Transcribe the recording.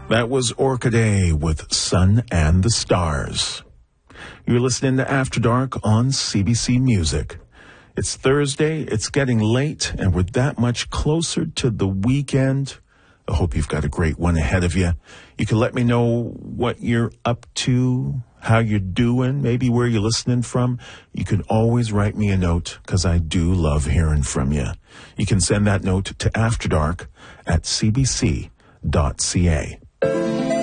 That was Orchidea with Sun and the Stars. You're listening to After Dark on CBC Music. It's Thursday, it's getting late, and we're that much closer to the weekend. I hope you've got a great one ahead of you. You can let me know what you're up to, how you're doing, maybe where you're listening from. You can always write me a note, because I do love hearing from you. You can send that note to afterdark@cbc.ca.